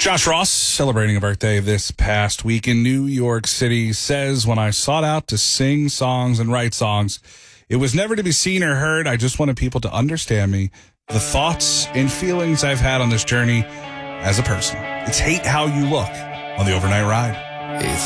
Josh Ross, celebrating a birthday this past week in New York City, says, when I sought out to sing songs and write songs, it was never to be seen or heard. I just wanted people to understand me, the thoughts and feelings I've had on this journey as a person. It's Hate How You Look on the Overnight Ride. It's